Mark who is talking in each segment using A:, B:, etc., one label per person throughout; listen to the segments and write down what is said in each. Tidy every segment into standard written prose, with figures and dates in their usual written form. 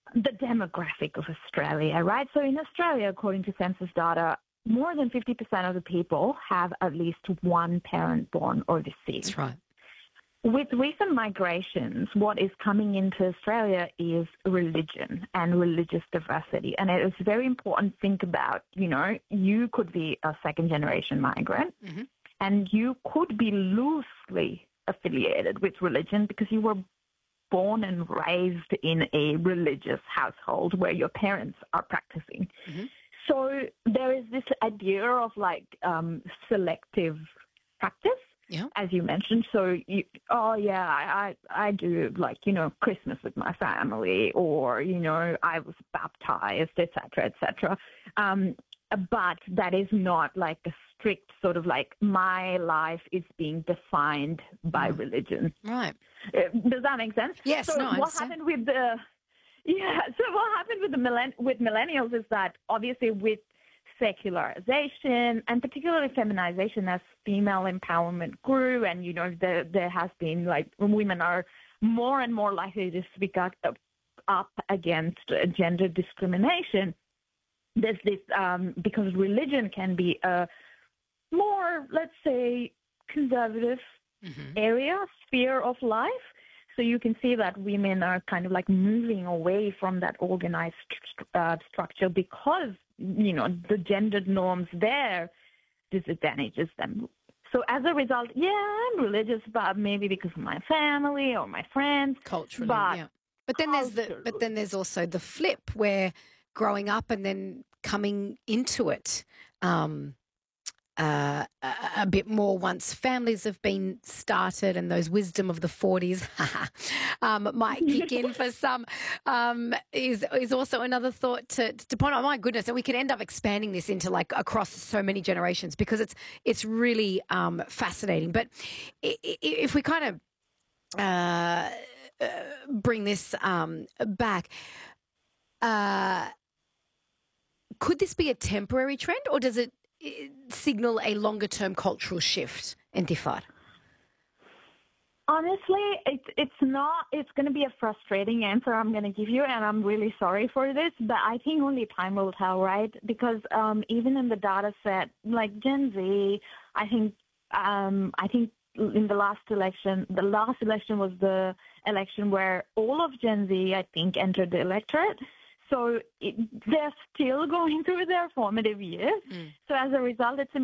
A: the demographic of Australia, right? So in Australia, according to census data, more than 50% of the people have at least one parent born overseas.
B: That's right.
A: With recent migrations, what is coming into Australia is religion and religious diversity. And it is very important to think about, you could be a second-generation migrant, and you could be loosely affiliated with religion because you were born and raised in a religious household where your parents are practicing. So there is this idea of selective practice, as you mentioned. So, I do Christmas with my family, or, I was baptized, et cetera, but that is not like a strict sort of my life is being defined by religion.
B: Right.
A: Does that make sense?
B: Yes.
A: So what happened with the millennials is that obviously with secularization and particularly feminization as female empowerment grew, and there has been women are more and more likely to speak up against gender discrimination. There's this because religion can be a more, let's say, conservative sphere of life. So you can see that women are kind of moving away from that organized structure because, the gendered norms there disadvantages them. So as a result, I'm religious, but maybe because of my family or my friends.
B: Culturally, But then there's also the flip where growing up and then coming into it a bit more once families have been started and those wisdom of the 40s might kick in for some is also another thought to point out. My goodness, and we could end up expanding this into across so many generations because it's really fascinating. But if we kind of bring this back, could this be a temporary trend, or does it signal a longer-term cultural shift, Intifar?
A: Honestly, it's not. It's going to be a frustrating answer I'm going to give you, and I'm really sorry for this, but I think only time will tell, right? Because even in the data set, Gen Z, I think in the last election was the election where all of Gen Z, I think, entered the electorate. So they're still going through their formative years. So as a result, it's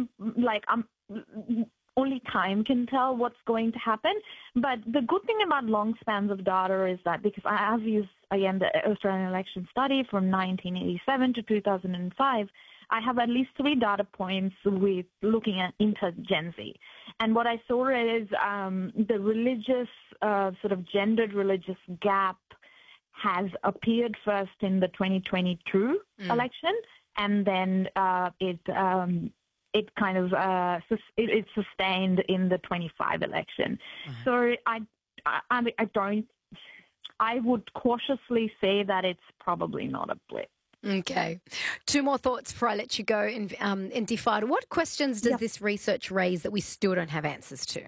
A: only time can tell what's going to happen. But the good thing about long spans of data is that because I have used, again, the Australian election study from 1987 to 2005, I have at least 3 data points with looking into Gen Z. And what I saw is the religious, sort of gendered religious gap has appeared first in the 2022 election, and then it kind of it's sustained in the 25 election. So I would cautiously say that it's probably not a blip.
B: Okay. 2 more thoughts before I let you go. Intifar, what questions does this research raise that we still don't have answers to?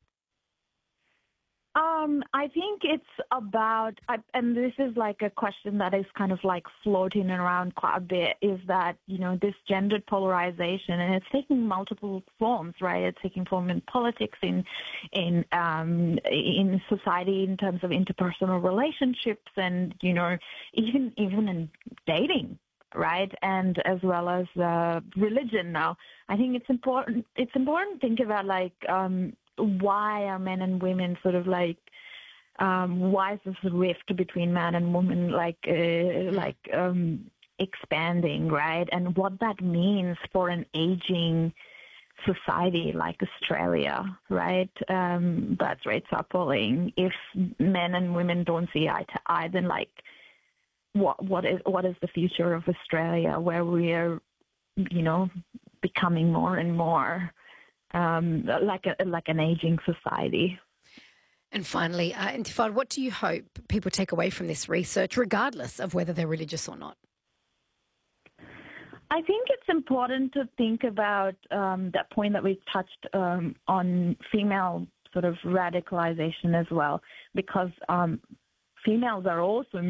A: I think it's about, and this is a question that is kind of floating around quite a bit, is that, this gendered polarization, and it's taking multiple forms, right? It's taking form in politics, in society in terms of interpersonal relationships, and, even in dating, right? And as well as religion now. I think it's important to think about why are men and women sort of why is this rift between man and woman expanding, right? And what that means for an aging society like Australia, right? Birth rates are falling. If men and women don't see eye to eye, then what is the future of Australia, where we are, becoming more and more like an aging society.
B: And finally, Intifar, what do you hope people take away from this research, regardless of whether they're religious or not?
A: I think it's important to think about that point that we touched on female sort of radicalization as well, because females are also